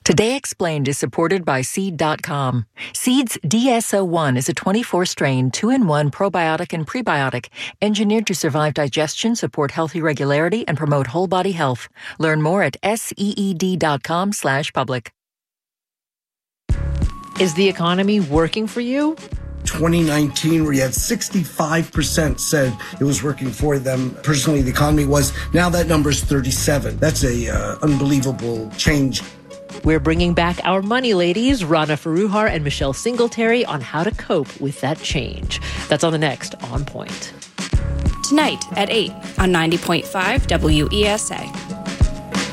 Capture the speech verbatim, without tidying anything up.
Today Explained is supported by Seed dot com. Seed's D S O one is a twenty-four strain, two in one probiotic and prebiotic, engineered to survive digestion, support healthy regularity, and promote whole body health. Learn more at seed.com slash public. Is the economy working for you? twenty nineteen, where you had sixty-five percent said it was working for them. Personally, the economy was. Now that number is thirty-seven. That's a uh, unbelievable change. We're bringing back our money ladies, Rana Foroohar and Michelle Singletary, on how to cope with that change. That's on the next On Point. Tonight at eight on ninety point five W E S A.